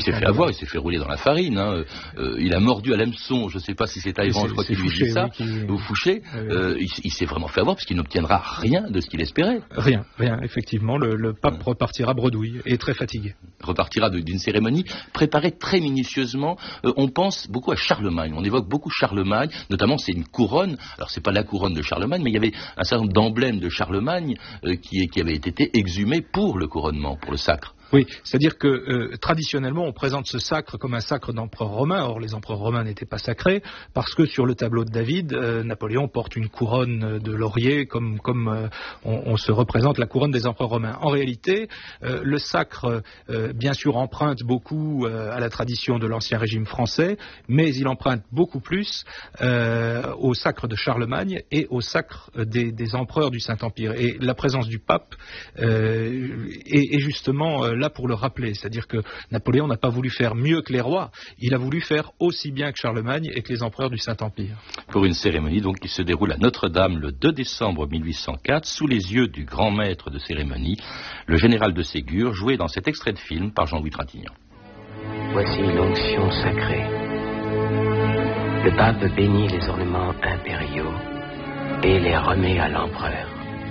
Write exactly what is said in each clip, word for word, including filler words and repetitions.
s'est fait avoir, il s'est fait rouler dans la farine. Hein. Euh, il a mordu à l'hameçon, je ne sais pas si c'est Taïwan, je crois qu'il lui dit ça, oui, qui... ou Fouché. Oui, oui. Euh, il, il s'est vraiment fait avoir parce qu'il n'obtiendra rien de ce qu'il espérait. Rien, rien, effectivement. Le, le pape hum. repartira bredouille et très fatigué. Repartira d'une cérémonie préparée très minutieusement. Euh, on pense beaucoup à Charlemagne, on évoque beaucoup Charlemagne, notamment c'est une couronne. Alors c'est pas la couronne de Charlemagne, mais il y avait un certain nombre d'emblèmes de Charlemagne euh, qui, qui avaient été exhumés pour le couronnement, pour le sacre. Oui, c'est-à-dire que euh, traditionnellement on présente ce sacre comme un sacre d'empereur romain. Or les empereurs romains n'étaient pas sacrés parce que sur le tableau de David, euh, Napoléon porte une couronne de laurier comme, comme euh, on, on se représente la couronne des empereurs romains. En réalité, euh, le sacre, euh, bien sûr, emprunte beaucoup euh, à la tradition de l'ancien régime français, mais il emprunte beaucoup plus euh, au sacre de Charlemagne et au sacre des, des empereurs du Saint-Empire. Et la présence du pape euh, est, est justement euh, là pour le rappeler, c'est-à-dire que Napoléon n'a pas voulu faire mieux que les rois, il a voulu faire aussi bien que Charlemagne et que les empereurs du Saint-Empire. Pour une cérémonie donc qui se déroule à Notre-Dame le deux décembre mille huit cent quatre, sous les yeux du grand maître de cérémonie, le général de Ségur, joué dans cet extrait de film par Jean-Louis Trintignant. Voici l'onction sacrée. Le pape bénit les ornements impériaux et les remet à l'empereur.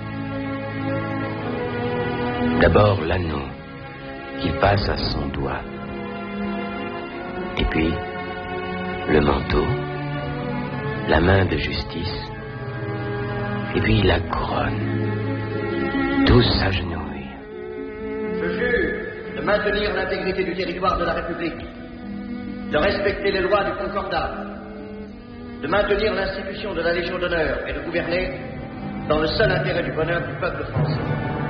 D'abord l'anneau qu'il passe à son doigt. Et puis, le manteau, la main de justice, et puis la couronne. Tous s'agenouillent. Je jure de maintenir l'intégrité du territoire de la République, de respecter les lois du Concordat, de maintenir l'institution de la Légion d'honneur et de gouverner dans le seul intérêt du bonheur du peuple français.